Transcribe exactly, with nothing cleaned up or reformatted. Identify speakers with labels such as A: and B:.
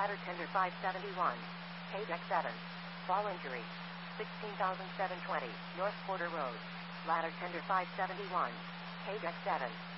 A: Ladder tender five seventy-one. K deck seven. Fall injury. sixteen thousand seven hundred twenty. North Porter Road. Ladder tender five seventy-one. K deck seven.